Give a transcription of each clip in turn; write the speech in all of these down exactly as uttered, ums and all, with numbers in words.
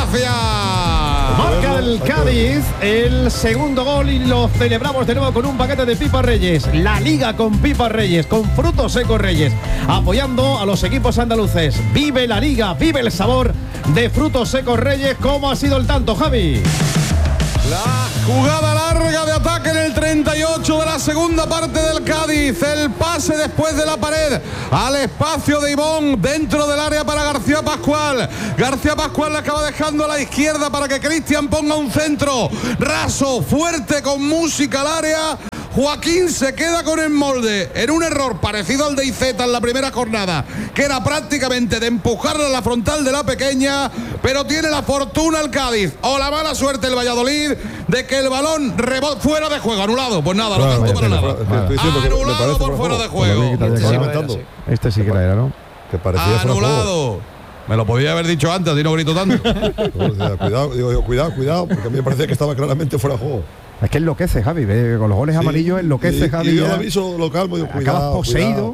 Gracias. Marca el Cádiz el segundo gol y lo celebramos de nuevo con un paquete de Pipa Reyes. La Liga con Pipa Reyes, con frutos secos Reyes, apoyando a los equipos andaluces. Vive la Liga, vive el sabor de frutos secos Reyes. ¿Cómo ha sido el tanto, Javi? La jugada larga de ataque en el treinta y ocho de la segunda parte del Cádiz. El pase después de la pared al espacio de Ivón dentro del área para García Pascual. García Pascual le acaba dejando a la izquierda para que Cristian ponga un centro raso, fuerte, con música al área. Joaquín se queda con el molde en un error parecido al de Iceta en la primera jornada, que era prácticamente de empujarla a la frontal de la pequeña, pero tiene la fortuna el Cádiz o la mala suerte el Valladolid de que el balón rebota fuera de juego, anulado. Pues nada, claro, no tanto para nada. Anulado por fuera de juego. Este sí que era, ¿no? Que parecía anulado. Me lo podía haber dicho antes y no grito tanto. Cuidado, digo, cuidado, cuidado, porque a mí me parecía que estaba claramente fuera de juego. Es que enloquece, Javi, ¿ve? Con los goles sí, amarillos enloquece, y, Javi. Y yo lo aviso local, pues, cuidado, acabas poseído.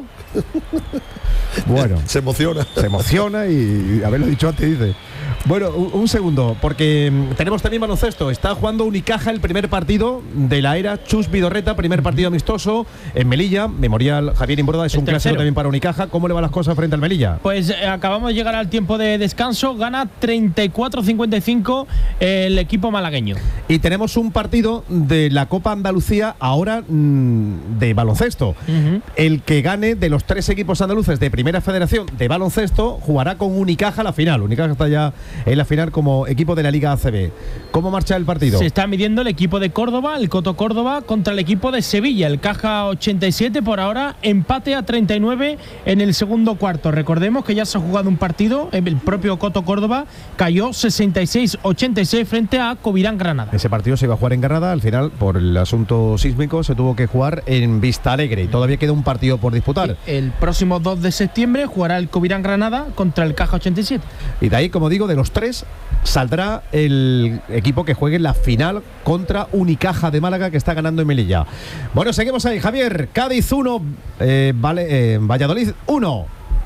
Bueno, se emociona. Se emociona y, y haberlo dicho antes, dice. Bueno, un, un segundo, porque tenemos también baloncesto. Está jugando Unicaja el primer partido de la era Chus Vidorreta, primer partido amistoso en Melilla. Memorial Javier Imbroda es el un tercero. Clásico también para Unicaja. ¿Cómo le van las cosas frente al Melilla? Pues eh, acabamos de llegar al tiempo de descanso. Gana treinta y cuatro a cincuenta y cinco el equipo malagueño. Y tenemos un partido de la Copa Andalucía ahora mmm, de baloncesto. Uh-huh. El que gane de los tres equipos andaluces de Primera Federación de baloncesto jugará con Unicaja la final. Unicaja está ya en la final como equipo de la Liga A C B. ¿Cómo marcha el partido? Se está midiendo el equipo de Córdoba, el Coto Córdoba, contra el equipo de Sevilla. El Caja ochenta y siete por ahora, empate a treinta y nueve en el segundo cuarto. Recordemos que ya se ha jugado un partido, el propio Coto Córdoba cayó sesenta y seis a ochenta y seis frente a Covirán Granada. Ese partido se iba a jugar en Granada, al final por el asunto sísmico se tuvo que jugar en Vista Alegre y todavía queda un partido por disputar. El próximo dos de septiembre jugará el Covirán Granada contra el Caja ochenta y siete. Y de ahí, como digo, de los tres saldrá el equipo que juegue la final contra Unicaja de Málaga, que está ganando en Melilla. Bueno, seguimos ahí, Javier. Cádiz uno, eh, vale, eh, Valladolid uno.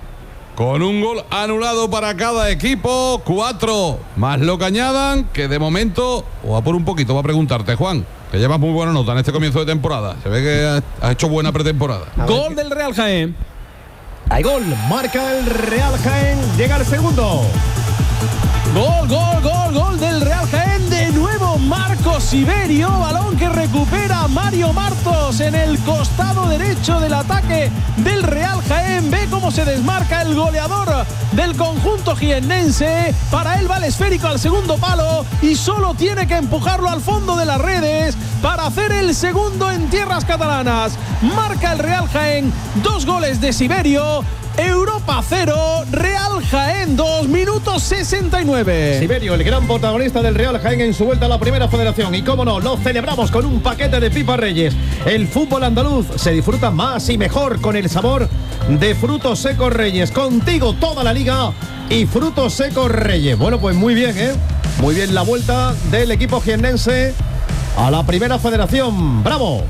Con un gol anulado para cada equipo, cuatro más lo que añadan, que de momento, o a por un poquito, va a preguntarte, Juan, que llevas muy buena nota en este comienzo de temporada. Se ve que has hecho buena pretemporada. Gol del Real Jaén. Hay gol, marca el Real Jaén, llega el segundo. Gol, gol, gol, gol del Real Jaén. De nuevo Marcos Siberio. Balón que recupera Mario Martos en el costado derecho del ataque del Real Jaén. Ve cómo se desmarca el goleador del conjunto jiennense. Para él va el esférico al segundo palo y solo tiene que empujarlo al fondo de las redes para hacer el segundo en tierras catalanas. Marca el Real Jaén. Dos goles de Siberio. Europa cero, Real Jaén dos, minutos sesenta y nueve. Siberio, el gran protagonista del Real Jaén en su vuelta a la Primera Federación. Y cómo no, lo celebramos con un paquete de Pipa Reyes. El fútbol andaluz se disfruta más y mejor con el sabor de frutos secos Reyes. Contigo toda la liga y frutos secos Reyes. Bueno, pues muy bien, ¿eh? Muy bien la vuelta del equipo jiennense a la Primera Federación. ¡Bravo!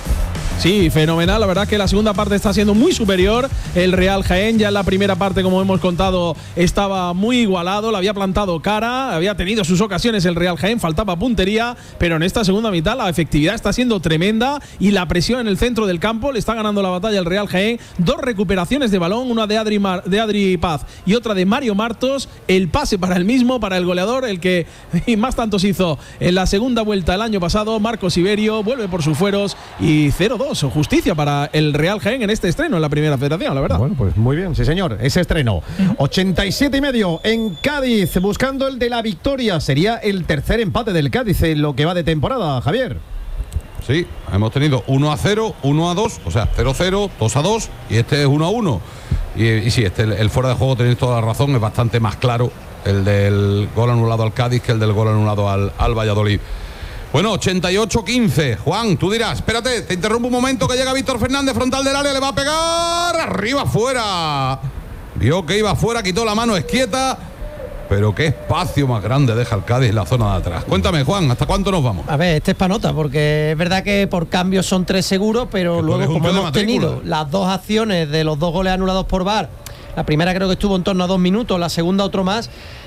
Sí, fenomenal. La verdad que la segunda parte está siendo muy superior. El Real Jaén ya en la primera parte, como hemos contado, estaba muy igualado. La había plantado cara, había tenido sus ocasiones el Real Jaén, faltaba puntería, pero en esta segunda mitad la efectividad está siendo tremenda y la presión en el centro del campo le está ganando la batalla el Real Jaén. Dos recuperaciones de balón, una de Adri, Mar, de Adri Paz y otra de Mario Martos. El pase para el mismo, para el goleador, el que más tantos hizo en la segunda vuelta el año pasado, Marcos Siberio, vuelve por sus fueros y cero dos. Justicia para el Real Jaén en este estreno en la Primera Federación, la verdad. Bueno, pues muy bien, sí señor, ese estreno. ochenta y siete y medio en Cádiz, buscando el de la victoria. Sería el tercer empate del Cádiz en lo que va de temporada, Javier. Sí, hemos tenido uno a cero, uno a dos, o sea, cero a cero, dos a dos y este es uno a uno. Y, y sí, este, el, el fuera de juego, tenéis toda la razón, es bastante más claro el del gol anulado al Cádiz que el del gol anulado al, al Valladolid. Bueno, ochenta y ocho quince. Juan, tú dirás, espérate, te interrumpo un momento que llega Víctor Fernández, frontal del área, le va a pegar, arriba, fuera. Vio que iba fuera, quitó la mano esquieta, pero qué espacio más grande deja el Cádiz en la zona de atrás. Cuéntame, Juan, ¿hasta cuánto nos vamos? A ver, este es pa' nota, porque es verdad que por cambios son tres seguros, pero luego como hemos tenido las dos acciones de los dos goles anulados por V A R, la primera creo que estuvo en torno a dos minutos, la segunda otro más,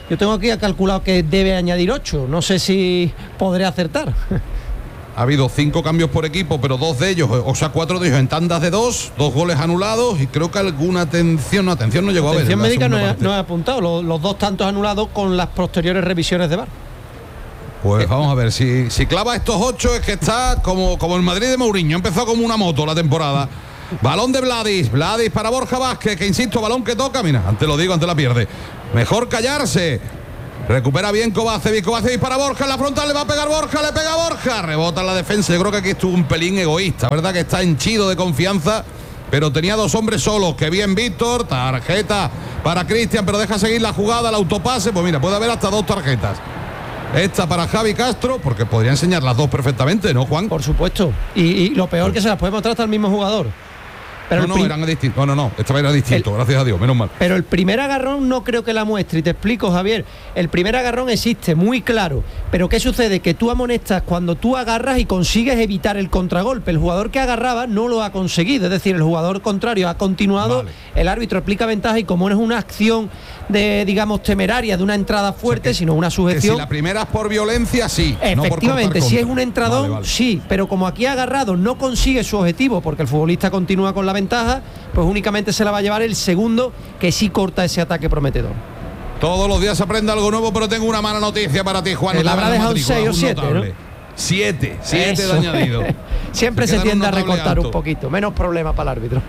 Yo tengo aquí calculado que debe añadir ocho. No sé si podré acertar. Ha habido cinco cambios por equipo, pero dos de ellos, o sea, cuatro de ellos en tandas de dos, dos goles anulados y creo que alguna atención, no, atención no llegó a ver. Atención médica no he, no he apuntado, los, los dos tantos anulados con las posteriores revisiones de V A R. Pues vamos a ver, si, si clava estos ocho es que está como, como el Madrid de Mourinho, empezó como una moto la temporada. Balón de Vladis, Vladis para Borja Vázquez, que insisto, balón que toca, mira, antes lo digo, antes la pierde. Mejor callarse. Recupera bien Kovacevic, Kovacevic para Borja, en la frontal le va a pegar Borja, le pega Borja, rebota en la defensa. Yo creo que aquí estuvo un pelín egoísta, verdad que está henchido de confianza, pero tenía dos hombres solos. Que bien Víctor, tarjeta para Cristian, pero deja seguir la jugada, el autopase. Pues mira, puede haber hasta dos tarjetas. Esta para Javi Castro, porque podría enseñar las dos perfectamente, ¿no, Juan? Por supuesto. Y, y lo peor que se las puede mostrar hasta el mismo jugador. Pero no, no, eran distintos. No, no, no, esta vez era distinto, el, gracias a Dios, menos mal. Pero el primer agarrón no creo que la muestre, y te explico, Javier. El primer agarrón existe, muy claro. Pero ¿qué sucede? Que tú amonestas cuando tú agarras y consigues evitar el contragolpe. El jugador que agarraba no lo ha conseguido, es decir, el jugador contrario ha continuado, vale. El árbitro explica ventaja y como no es una acción de, digamos, temeraria, de una entrada fuerte, o sea, que, sino una sujeción. Si la primera es por violencia, sí. Efectivamente, no si es un entradón, vale, vale. sí. Pero como aquí ha agarrado, no consigue su objetivo, porque el futbolista continúa con la ventaja, pues únicamente se la va a llevar el segundo, que sí corta ese ataque prometedor. Todos los días se aprende algo nuevo, pero tengo una mala noticia para ti, Juan. Él habrá dejado seis o siete, ¿no? Siete, siete de añadido. Siempre se, se tiende a recortar alto. Un poquito, menos problema para el árbitro.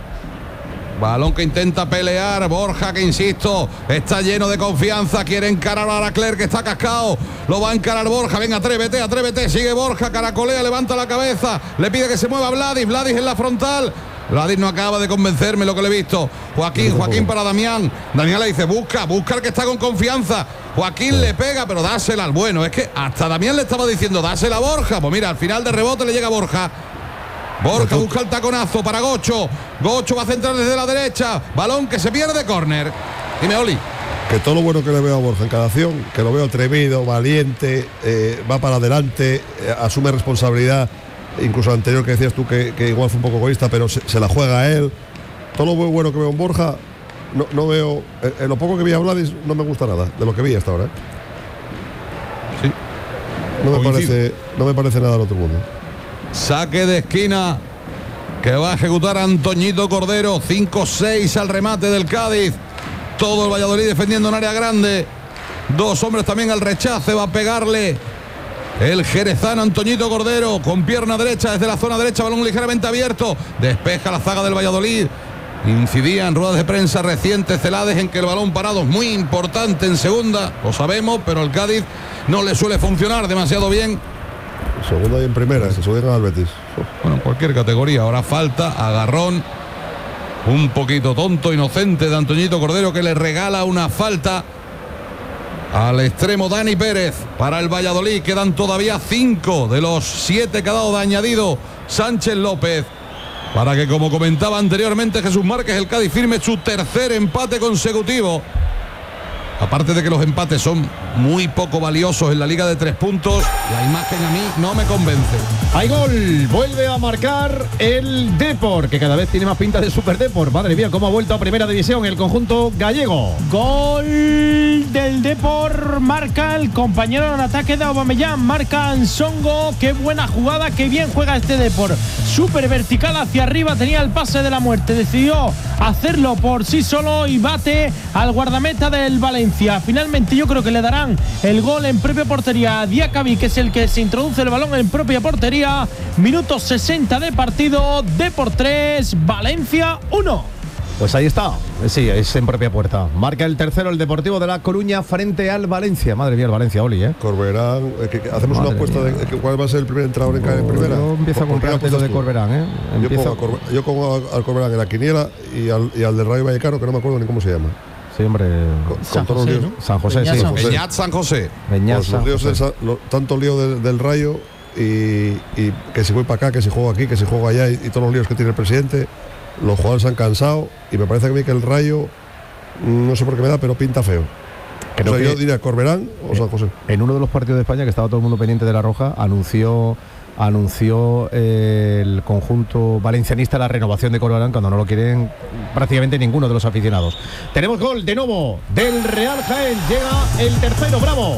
Balón que intenta pelear, Borja que insisto, está lleno de confianza, quiere encarar a Aracler que está cascado, lo va a encarar Borja, venga, atrévete, atrévete, sigue Borja, caracolea, levanta la cabeza, le pide que se mueva Vladis, Vladis en la frontal. Vladis no acaba de convencerme lo que le he visto. Joaquín, Joaquín para Damián. Damián le dice, busca, busca al que está con confianza. Joaquín le pega, pero dásela al bueno. Es que hasta Damián le estaba diciendo, dásela a Borja. Pues mira, al final de rebote le llega a Borja. Borja busca el taconazo para Gocho. Gocho va a centrar desde la derecha. Balón que se pierde, córner. Dime, Oli. Que todo lo bueno que le veo a Borja en cada acción, que lo veo atrevido, valiente, eh, va para adelante, eh, asume responsabilidad. Incluso anterior que decías tú que, que igual fue un poco egoísta, pero se, se la juega a él. Todo lo muy bueno que veo en Borja, no, no veo. En, en lo poco que vi a Vladis no me gusta nada de lo que vi hasta ahora. ¿eh? Sí. No me parece, no me parece nada del otro mundo. Saque de esquina que va a ejecutar Antoñito Cordero. cinco seis al remate del Cádiz. Todo el Valladolid defendiendo en área grande. Dos hombres también al rechace. Va a pegarle el jerezano Antoñito Cordero con pierna derecha desde la zona derecha, balón ligeramente abierto, despeja la zaga del Valladolid. Incidía en ruedas de prensa recientes Celades en que el balón parado es muy importante en segunda, lo sabemos, pero el Cádiz no le suele funcionar demasiado bien. Segunda y en primera, se subieron al Betis. Bueno, en cualquier categoría, ahora falta, agarrón, un poquito tonto, inocente de Antoñito Cordero que le regala una falta al extremo Dani Pérez para el Valladolid. Quedan todavía cinco de los siete que ha dado de añadido Sánchez López, para que, como comentaba anteriormente Jesús Márquez, el Cádiz firme su tercer empate consecutivo. Aparte de que los empates son muy poco valiosos en la liga de tres puntos, la imagen a mí no me convence. Hay gol, vuelve a marcar el Depor, que cada vez tiene más pinta de Super Depor. Madre mía, cómo ha vuelto a primera división el conjunto gallego. Gol del Depor, marca el compañero en ataque de Aubameyang, marca Ansongo. Qué buena jugada, qué bien juega este Depor. Súper vertical hacia arriba, tenía el pase de la muerte, decidió hacerlo por sí solo y bate al guardameta del Valencia. Finalmente yo creo que le darán el gol en propia portería a Diakabi, que es el que se introduce el balón en propia portería. Minuto sesenta de partido, Depor tres, Valencia uno. Pues ahí está, sí, es en propia puerta. Marca el tercero el Deportivo de La Coruña frente al Valencia. Madre mía, el Valencia, Oli, ¿eh? Corberán, eh, que, que hacemos Madre una apuesta mía. de que cuál va a ser el primer entrador en caer en primera. Yo empiezo a comprar lo de Corberán, ¿eh? Empiezo... Yo, pongo Corber, yo pongo al Corberán en la quiniela y al, y al del Rayo Vallecano, que no me acuerdo ni cómo se llama. Sí, hombre. Con, San, con José, ¿no? San José, sí. Beñat San José. Beñat pues San José. Del, lo, tanto lío del, del Rayo y, y que si voy para acá, que si juego aquí, que si juego allá y, y todos los líos que tiene el presidente. Los jugadores se han cansado y me parece que a mí que el Rayo, no sé por qué me da, pero pinta feo. Creo o sea, que yo diría Corberán o San José. En uno de los partidos de España, que estaba todo el mundo pendiente de la roja, anunció anunció eh, el conjunto valencianista la renovación de Corbalán cuando no lo quieren prácticamente ninguno de los aficionados. Tenemos gol de nuevo del Real Jaén, llega el tercero, bravo.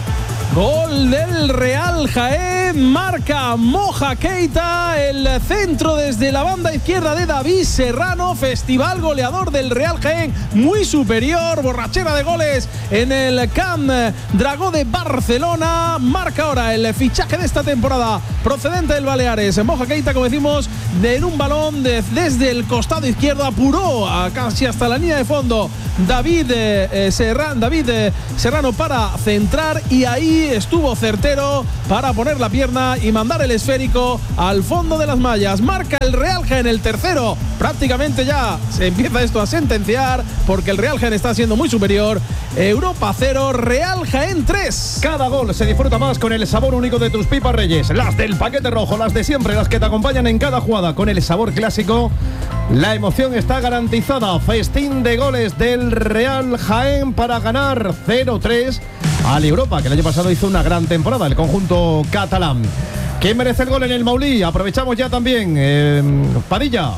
Gol del Real Jaén, marca Moja Keita, el centro desde la banda izquierda de David Serrano, festival goleador del Real Jaén, muy superior, borrachera de goles en el Camp Dragó de Barcelona, marca ahora el fichaje de esta temporada procedente del Baleares. Moja Keita, como decimos, en un balón de, desde el costado izquierdo, apuró a casi hasta la línea de fondo David, eh, Serrano, David eh, Serrano para centrar, y ahí estuvo certero para poner la pierna y mandar el esférico al fondo de las mallas. Marca el Real Jaén el tercero. Prácticamente ya se empieza esto a sentenciar porque el Real Jaén está siendo muy superior. Europa cero, Real Jaén tres. Cada gol se disfruta más con el sabor único de tus pipas Reyes. Las del paquete rojo, las de siempre, las que te acompañan en cada jugada con el sabor clásico. La emoción está garantizada. Festín de goles del Real Jaén para ganar cero tres al Europa, que el año pasado hizo una gran temporada, el conjunto catalán. ¿Quién merece el gol en el Maulí? Aprovechamos ya también. Eh, Padilla.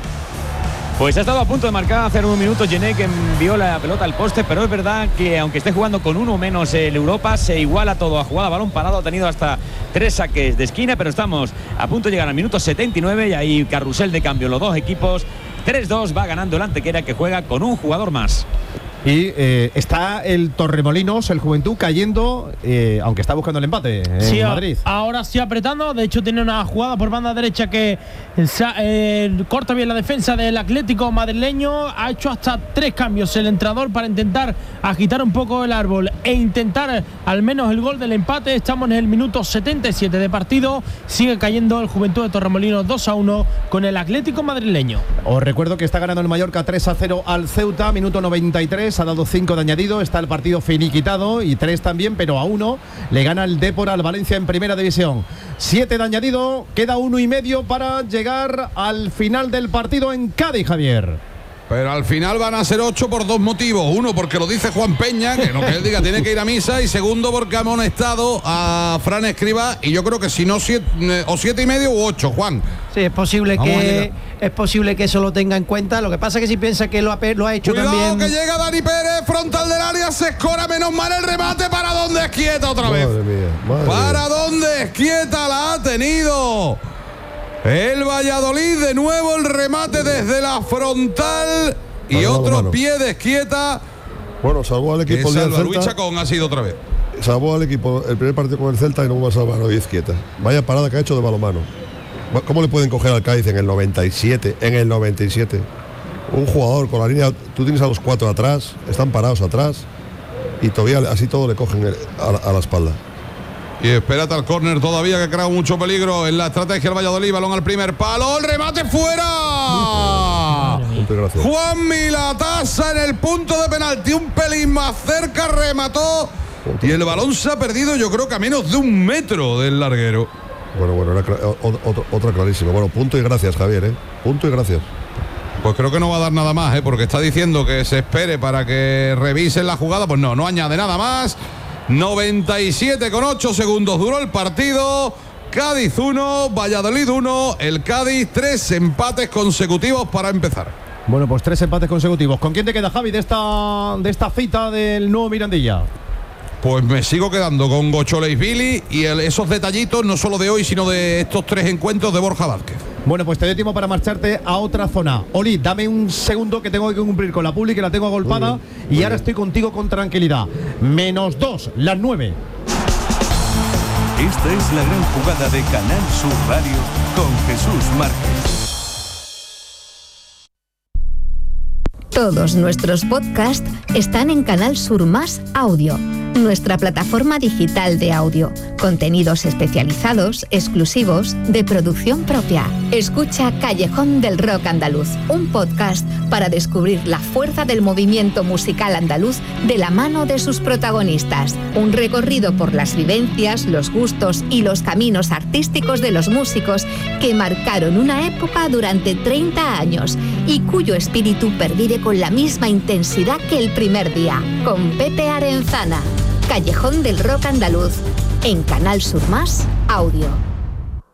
Pues ha estado a punto de marcar hace unos minutos Gené, que envió la pelota al poste, pero es verdad que aunque esté jugando con uno menos el Europa, se iguala todo a jugada balón parado. Ha tenido hasta tres saques de esquina, pero estamos a punto de llegar al minuto setenta y nueve y ahí carrusel de cambio los dos equipos. tres dos va ganando el Antequera, que juega con un jugador más. Y eh, está el Torremolinos, el Juventud, cayendo, eh, aunque está buscando el empate en sí, Madrid. Ahora sí apretando. De hecho, tiene una jugada por banda derecha que eh, corta bien la defensa del Atlético madrileño. Ha hecho hasta tres cambios el entrenador para intentar agitar un poco el árbol e intentar al menos el gol del empate. Estamos en el minuto setenta y siete de partido. Sigue cayendo el Juventud de Torremolinos dos a uno con el Atlético madrileño. Os recuerdo que está ganando el Mallorca tres a cero al Ceuta, minuto noventa y tres. Ha dado cinco de añadido, está el partido finiquitado, y tres también, pero a uno le gana el Depor al Valencia en primera división. siete de añadido, queda uno y medio para llegar al final del partido en Cádiz, Javier. Pero al final van a ser ocho por dos motivos. Uno, porque lo dice Juan Peña, que no que él diga tiene que ir a misa. Y segundo, porque ha amonestado a Fran Escribá. Y yo creo que si no, siete, o siete y medio u ocho, Juan. Sí, es posible que es posible que eso lo tenga en cuenta. Lo que pasa es que si piensa que lo ha, lo ha hecho Cuidado, también. Que llega Dani Pérez, frontal del área, se escora, menos mal el remate. ¿Para dónde es quieta otra vez? Madre mía, madre ¿Para mía. dónde es quieta? La ha tenido el Valladolid. De nuevo el remate desde la frontal. Y otro pie de esquieta. Bueno, salvó al equipo Esa del Luis Celta. Chacón ha sido otra vez. Salvó al equipo el primer partido con el Celta y no va a salvar hoy Izquieta. Vaya parada que ha hecho de balonmano. ¿Cómo le pueden coger al Cádiz en el noventa y siete? En el noventa y siete. Un jugador con la línea, tú tienes a los cuatro atrás, están parados atrás y todavía así todo le cogen a, a la espalda. Y espérate al córner todavía, que crea mucho peligro en la estrategia del Valladolid. Balón al primer palo, el remate fuera. Juan Milatasa en el punto de penalti, un pelín más cerca, remató y el balón se ha perdido, yo creo que a menos de un metro del larguero. Bueno, bueno, era otra, otra clarísima. Bueno, punto y gracias, Javier, ¿eh? Punto y gracias. Pues creo que no va a dar nada más, ¿eh? Porque está diciendo que se espere para que revisen la jugada. Pues no, no añade nada más. noventa y siete con ocho segundos duró el partido. Cádiz uno, Valladolid uno. El Cádiz tres empates consecutivos para empezar. Bueno, pues tres empates consecutivos. ¿Con quién te queda, Javi, de esta, de esta cita del nuevo Mirandilla? Pues me sigo quedando con Gocholeisvili y el, esos detallitos, no solo de hoy, sino de estos tres encuentros de Borja Vázquez. Bueno, pues te doy tiempo para marcharte a otra zona. Oli, dame un segundo que tengo que cumplir con la publi, que la tengo agolpada. Muy bien, muy y ahora bien. Estoy contigo con tranquilidad. Menos dos, las nueve. Esta es la gran jugada de Canal Sur Radio con Jesús Márquez. Todos nuestros podcasts están en Canal Sur Más Audio, nuestra plataforma digital de audio. Contenidos especializados, exclusivos, de producción propia. Escucha Callejón del Rock Andaluz, un podcast para descubrir la fuerza del movimiento musical andaluz de la mano de sus protagonistas. Un recorrido por las vivencias, los gustos y los caminos artísticos de los músicos que marcaron una época durante treinta años y cuyo espíritu pervive con la misma intensidad que el primer día. Con Pepe Arenzana. Callejón del Rock Andaluz, en Canal Sur Más Audio.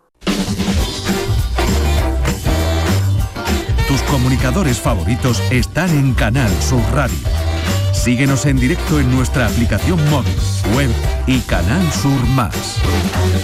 tus comunicadores favoritos están en Canal Sur Radio. Síguenos en directo en nuestra aplicación móvil, web y Canal Sur Más.